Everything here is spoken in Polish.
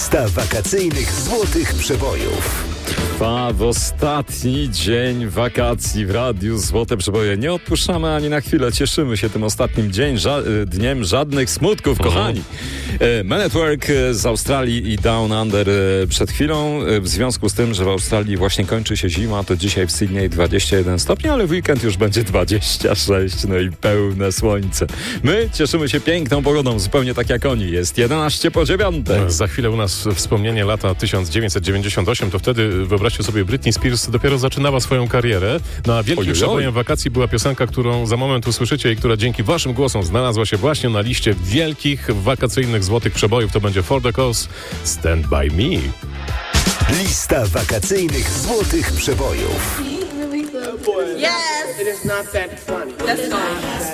Lista wakacyjnych złotych przebojów. Trwa w ostatni dzień wakacji w Radiu Złote Przeboje. Nie odpuszczamy ani na chwilę. Cieszymy się tym ostatnim dniem. Żadnych smutków, kochani. Men at Work z Australii i Down Under przed chwilą. W związku z tym, że w Australii właśnie kończy się zima, to dzisiaj w Sydney 21 stopni, ale w weekend już będzie 26, no i pełne słońce. My cieszymy się piękną pogodą, zupełnie tak jak oni. Jest 11 po 9. Za chwilę u nas wspomnienie lata 1998, to wtedy, wyobraźcie sobie, Britney Spears dopiero zaczynała swoją karierę. No a wielkim przebojem wakacji była piosenka, którą za moment usłyszycie i która dzięki waszym głosom znalazła się właśnie na liście wielkich wakacyjnych złotych przebojów. To będzie For the Cause, Stand By Me. Lista wakacyjnych złotych przebojów. Yes! It is not that funny. That's fine.